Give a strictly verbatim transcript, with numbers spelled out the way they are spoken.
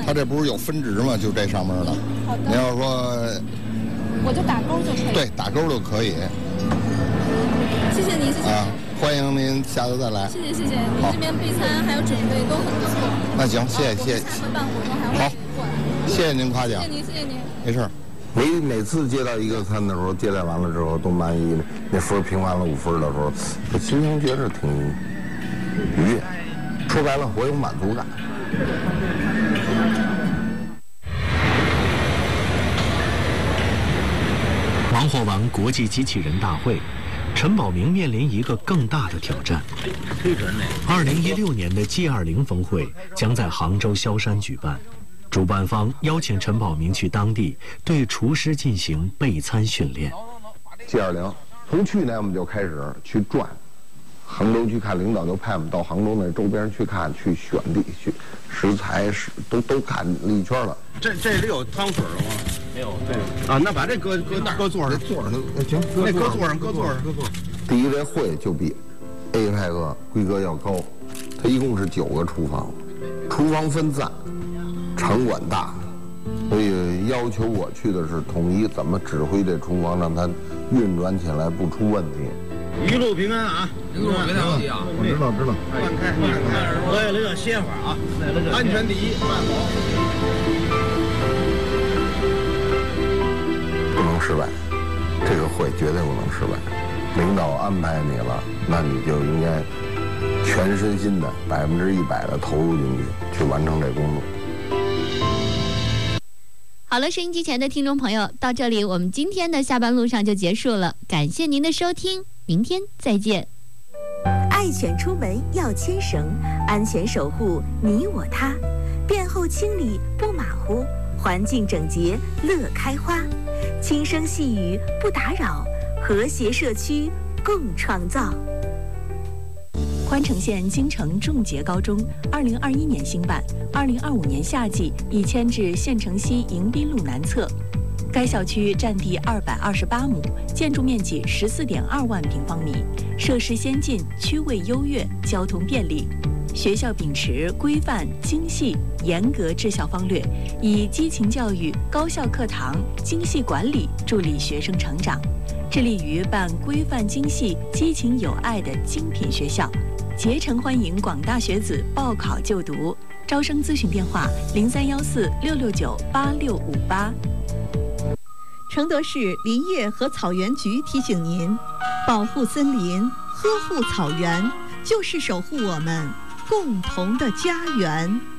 它这不是有分值吗？就这上面的。 好的。 您要说， 我就打勾就可以。 对，打勾就可以。 谢谢您，谢谢。 啊，欢迎您下次再来。 谢谢谢谢，您这边备餐还有准备都很不错。 那行，谢谢谢谢。 下回办活动还会过来。 谢谢您夸奖。 谢谢您，谢谢您。 没事。 每每次接到一个餐的时候，接待完了之后都满意，那分评完了五分的时候，我心情觉得挺愉悦。说白了，我有满足感。 忙活完国际机器人大会，陈宝明面临一个更大的挑战。二零一六年的 G 二十峰会将在杭州萧山举办，主办方邀请陈宝明去当地对厨师进行备餐训练。 G 二十，从去年我们就开始去转，杭州去看，领导就派我们到杭州那周边去看，去选地，去食材是都都看了一圈了。 这这里有汤水了吗？没有，对啊，那把这搁搁那搁座上， 座上行， 那搁座上，搁座上，搁座上。 第一，这会就比 A 派克规格要高，它一共是九个厨房，厨房分散，场馆大，所以要求我去的是统一怎么指挥这厨房，让它运转起来不出问题。 一路平安啊！一路别大问题啊！ 我知道知道。 慢开慢开，为了个歇会儿啊，安全第一，慢走。 不能失败，这个会绝对不能失败。领导安排你了，那你就应该全身心的、百分之一百的投入进去，去完成这工作。 好了，收音机前的听众朋友，到这里我们今天的下班路上就结束了，感谢您的收听，明天再见。 爱犬出门要牵绳，安全守护你我他，便后清理不马虎，环境整洁乐开花，轻声细语不打扰，和谐社区共创造。宽城县京城重捷高中二零二一年兴办，二零二五年夏季已迁至县城西迎宾路南侧。该校区占地二百二十八亩，建筑面积十四点二万平方米，设施先进，区位优越，交通便利。学校秉持规范、精细、严格治校方略，以激情教育、高效课堂、精细管理助力学生成长，致力于办规范精细、激情有爱的精品学校。竭诚欢迎广大学子报考就读，招生咨询电话零三幺四六六九八六五八。 承德市林业和草原局提醒您：保护森林，呵护草原，就是守护我们共同的家园。